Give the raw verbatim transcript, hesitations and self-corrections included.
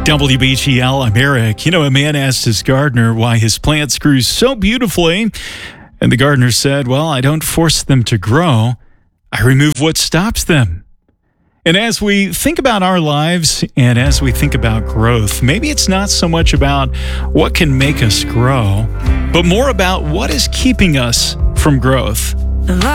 W B G L, I'm Eric. You know, a man asked his gardener why his plants grew so beautifully, and the gardener said, well, I don't force them to grow. I remove what stops them. And as we think about our lives and as we think about growth, maybe it's not so much about what can make us grow, but more about what is keeping us from growth.